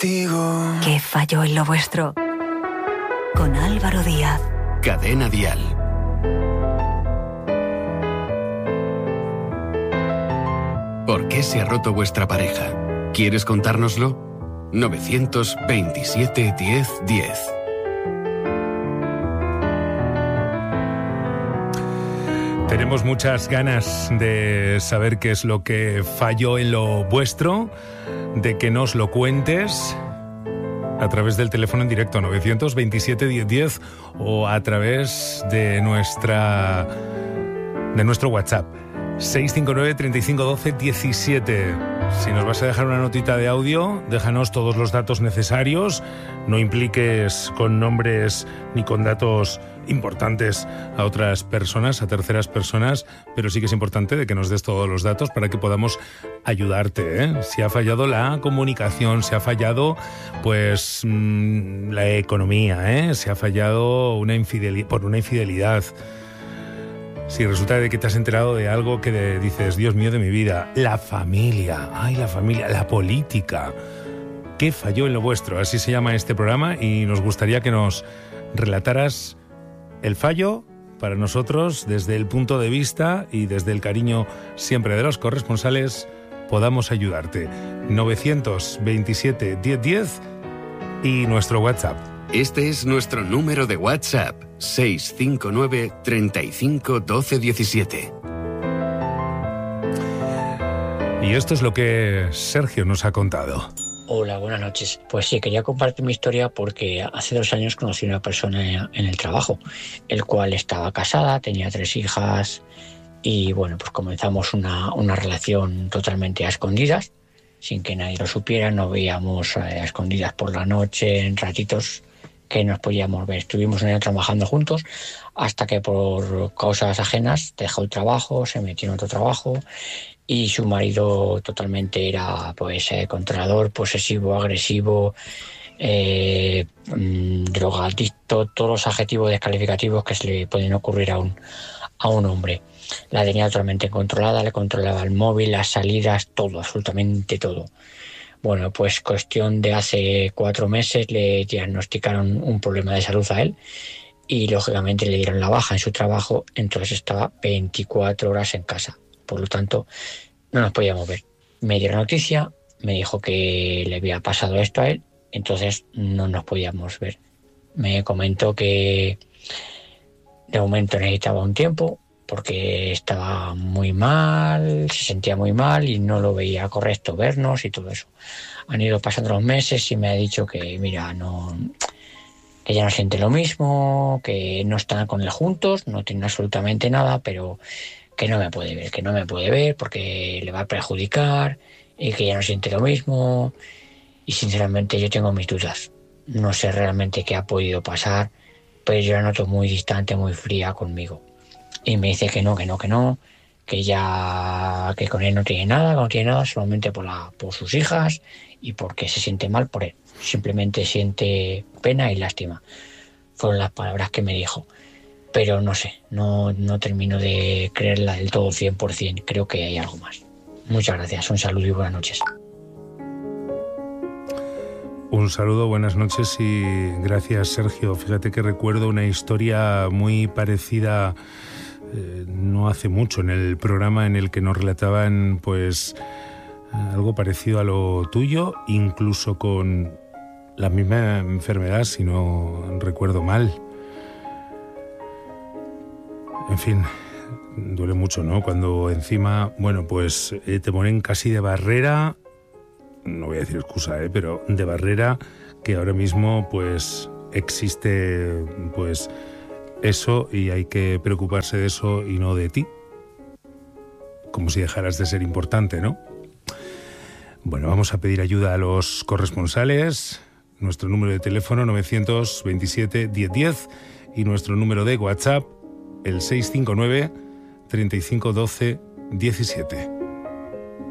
contigo. ¿Qué falló en lo vuestro? Con Álvaro Díaz. Cadena Dial. ¿Por qué se ha roto vuestra pareja? ¿Quieres contárnoslo? 927 10 10. Tenemos muchas ganas de saber qué es lo que falló en lo vuestro, de que nos lo cuentes a través del teléfono en directo 927 10 10 o a través de nuestro WhatsApp 659 35 12 17. Si nos vas a dejar una notita de audio, déjanos todos los datos necesarios, no impliques con nombres ni con datos importantes a otras personas, a terceras personas, pero sí que es importante de que nos des todos los datos para que podamos ayudarte, ¿eh? Si ha fallado la comunicación, si ha fallado pues la economía, ¿eh? Si ha fallado por una infidelidad. Si resulta de que te has enterado de algo que dices, Dios mío de mi vida, la familia, la política, ¿qué falló en lo vuestro? Así se llama este programa y nos gustaría que nos relataras el fallo para nosotros desde el punto de vista y desde el cariño siempre de los corresponsales podamos ayudarte. 927 10 10 y nuestro WhatsApp. Este es nuestro número de WhatsApp, 659 35 12 17. Y esto es lo que Sergio nos ha contado. Hola, buenas noches. Pues sí, quería compartir mi historia porque hace 2 años conocí a una persona en el trabajo, el cual estaba casada, tenía 3 hijas y bueno, pues comenzamos una relación totalmente a escondidas, sin que nadie lo supiera. Nos veíamos a escondidas por la noche, en ratitos que nos podíamos ver. Estuvimos un año trabajando juntos hasta que por causas ajenas dejó el trabajo, se metió en otro trabajo y su marido totalmente era pues controlador, posesivo, agresivo, drogadicto, todos los adjetivos descalificativos que se le pueden ocurrir a un hombre. La tenía totalmente controlada, le controlaba el móvil, las salidas, todo, absolutamente todo. Bueno, pues cuestión de hace 4 meses le diagnosticaron un problema de salud a él y lógicamente le dieron la baja en su trabajo, entonces estaba 24 horas en casa. Por lo tanto, no nos podíamos ver. Me dio la noticia, me dijo que le había pasado esto a él, entonces no nos podíamos ver. Me comentó que de momento necesitaba un tiempo porque estaba muy mal, se sentía muy mal y no lo veía correcto vernos y todo eso. Han ido pasando los meses y me ha dicho que, mira, que ya no siente lo mismo, que no están con él juntos, no tienen absolutamente nada, pero que no me puede ver porque le va a perjudicar y que ya no siente lo mismo. Y sinceramente yo tengo mis dudas. No sé realmente qué ha podido pasar, pero yo la noto muy distante, muy fría conmigo. Y me dice que no, que con él no tiene nada, solamente por sus hijas y porque se siente mal por él. Simplemente siente pena y lástima. Fueron las palabras que me dijo. Pero no sé, no termino de creerla del todo 100%. Creo que hay algo más. Muchas gracias, un saludo y buenas noches. Un saludo, buenas noches y gracias, Sergio. Fíjate que recuerdo una historia muy parecida no hace mucho en el programa en el que nos relataban pues algo parecido a lo tuyo, incluso con la misma enfermedad, si no recuerdo mal. En fin, duele mucho, ¿no? Cuando encima, bueno, pues te ponen casi de barrera, no voy a decir excusa, pero de barrera, que ahora mismo pues existe pues eso y hay que preocuparse de eso y no de ti. Como si dejaras de ser importante, ¿no? Bueno, vamos a pedir ayuda a los corresponsales. Nuestro número de teléfono 927 1010 y nuestro número de WhatsApp el 659 35 12 17.